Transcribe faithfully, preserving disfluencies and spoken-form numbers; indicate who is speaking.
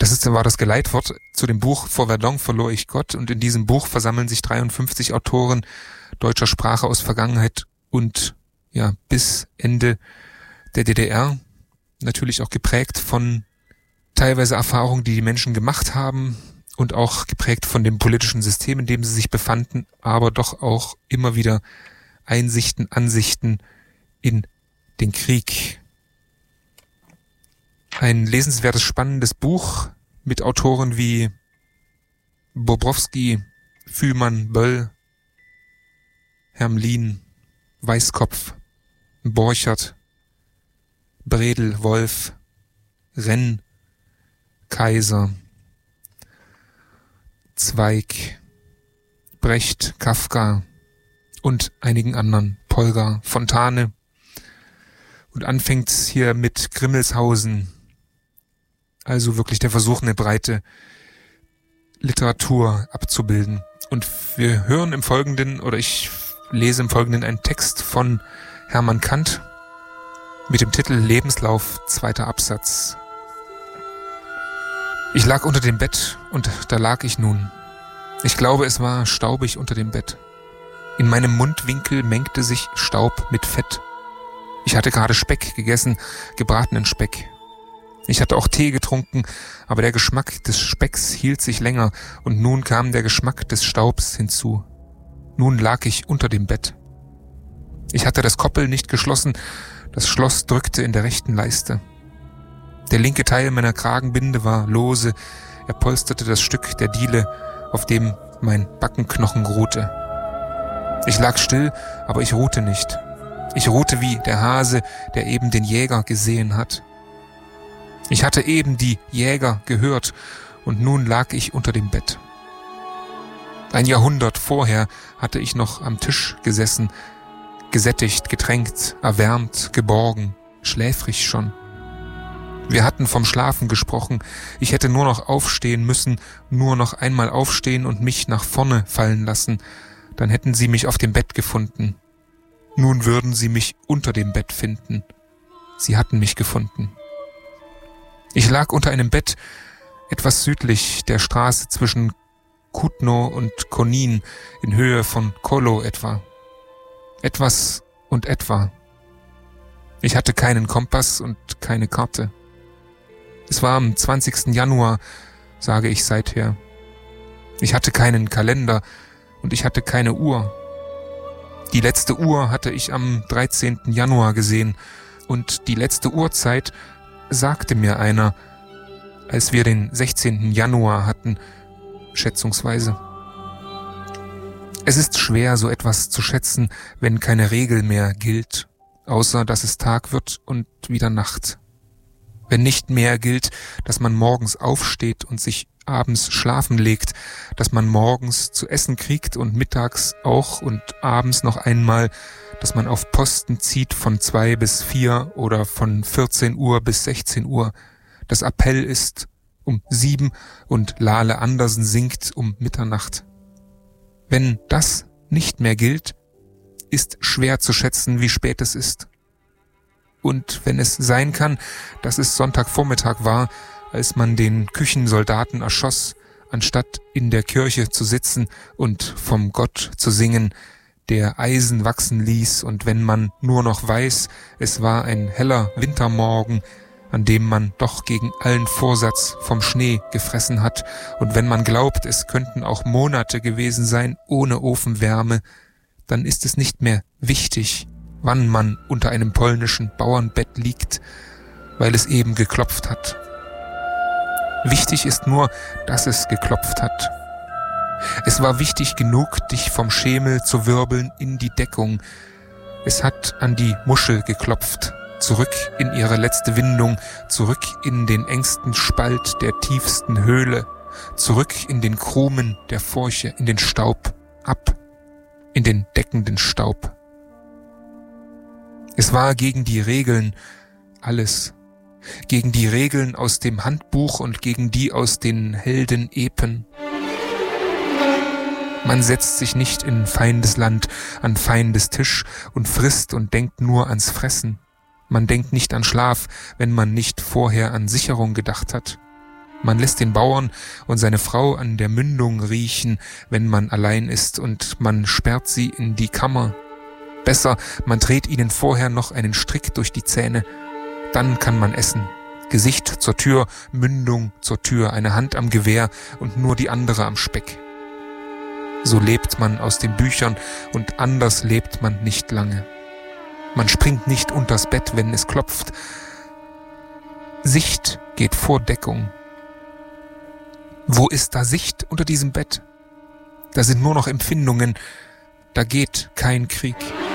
Speaker 1: Das ist, war das Geleitwort zu dem Buch Vor Verdun verlor ich Gott, und in diesem Buch versammeln sich dreiundfünfzig Autoren deutscher Sprache aus Vergangenheit und ja bis Ende der D D R, natürlich auch geprägt von teilweise Erfahrungen, die die Menschen gemacht haben und auch geprägt von dem politischen System, in dem sie sich befanden, aber doch auch immer wieder Einsichten, Ansichten in den Krieg. Ein lesenswertes, spannendes Buch mit Autoren wie Bobrowski, Fühlmann, Böll, Hermlin, Weißkopf, Borchert, Bredel, Wolf, Renn, Kaiser, Zweig, Brecht, Kafka und einigen anderen, Polgar, Fontane. Und anfängt hier mit Grimmelshausen, also wirklich der Versuch, eine breite Literatur abzubilden. Und wir hören im Folgenden, oder ich lese im Folgenden einen Text von Hermann Kant mit dem Titel Lebenslauf, zweiter Absatz. Ich lag unter dem Bett und da lag ich nun. Ich glaube, es war staubig unter dem Bett. In meinem Mundwinkel mengte sich Staub mit Fett. Ich hatte gerade Speck gegessen, gebratenen Speck. Ich hatte auch Tee getrunken, aber der Geschmack des Specks hielt sich länger und nun kam der Geschmack des Staubs hinzu. Nun lag ich unter dem Bett. Ich hatte das Koppel nicht geschlossen, das Schloss drückte in der rechten Leiste. Der linke Teil meiner Kragenbinde war lose, er polsterte das Stück der Diele, auf dem mein Backenknochen ruhte. Ich lag still, aber ich ruhte nicht. Ich ruhte wie der Hase, der eben den Jäger gesehen hat. Ich hatte eben die Jäger gehört und nun lag ich unter dem Bett. Ein Jahrhundert vorher hatte ich noch am Tisch gesessen, gesättigt, getränkt, erwärmt, geborgen, schläfrig schon. Wir hatten vom Schlafen gesprochen, ich hätte nur noch aufstehen müssen, nur noch einmal aufstehen und mich nach vorne fallen lassen, dann hätten sie mich auf dem Bett gefunden. Nun würden sie mich unter dem Bett finden. Sie hatten mich gefunden. Ich lag unter einem Bett, etwas südlich der Straße zwischen Kutno und Konin, in Höhe von Kolo etwa. Etwas und etwa. Ich hatte keinen Kompass und keine Karte. Es war am zwanzigsten Januar, sage ich seither. Ich hatte keinen Kalender und ich hatte keine Uhr. Die letzte Uhr hatte ich am dreizehnten Januar gesehen und die letzte Uhrzeit sagte mir einer, als wir den sechzehnten Januar hatten, schätzungsweise. Es ist schwer, so etwas zu schätzen, wenn keine Regel mehr gilt, außer dass es Tag wird und wieder Nacht. Wenn nicht mehr gilt, dass man morgens aufsteht und sich abends schlafen legt, dass man morgens zu essen kriegt und mittags auch und abends noch einmal, dass man auf Posten zieht von zwei bis vier oder von vierzehn Uhr bis sechzehn Uhr, dass Appell ist um sieben und Lale Andersen singt um Mitternacht. Wenn das nicht mehr gilt, ist schwer zu schätzen, wie spät es ist. Und wenn es sein kann, dass es Sonntagvormittag war, als man den Küchensoldaten erschoss, anstatt in der Kirche zu sitzen und vom Gott zu singen, der Eisen wachsen ließ, und wenn man nur noch weiß, es war ein heller Wintermorgen, an dem man doch gegen allen Vorsatz vom Schnee gefressen hat, und wenn man glaubt, es könnten auch Monate gewesen sein ohne Ofenwärme, dann ist es nicht mehr wichtig, wann man unter einem polnischen Bauernbett liegt, weil es eben geklopft hat. Wichtig ist nur, dass es geklopft hat. Es war wichtig genug, dich vom Schemel zu wirbeln in die Deckung. Es hat an die Muschel geklopft, zurück in ihre letzte Windung, zurück in den engsten Spalt der tiefsten Höhle, zurück in den Krumen der Furche, in den Staub, ab, in den deckenden Staub. Es war gegen die Regeln alles, gegen die Regeln aus dem Handbuch und gegen die aus den Heldenepen. Man setzt sich nicht in feindes Land, an feindes Tisch und frisst und denkt nur ans Fressen. Man denkt nicht an Schlaf, wenn man nicht vorher an Sicherung gedacht hat. Man lässt den Bauern und seine Frau an der Mündung riechen, wenn man allein ist, und man sperrt sie in die Kammer. Besser, man dreht ihnen vorher noch einen Strick durch die Zähne. Dann kann man essen. Gesicht zur Tür, Mündung zur Tür, eine Hand am Gewehr und nur die andere am Speck. So lebt man aus den Büchern, und anders lebt man nicht lange. Man springt nicht unters Bett, wenn es klopft. Sicht geht vor Deckung. Wo ist da Sicht unter diesem Bett? Da sind nur noch Empfindungen, da geht kein Krieg.